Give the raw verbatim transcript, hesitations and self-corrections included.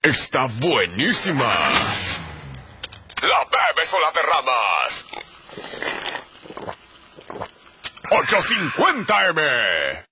Está buenísima. La bebes o la derramas. ocho cincuenta eme.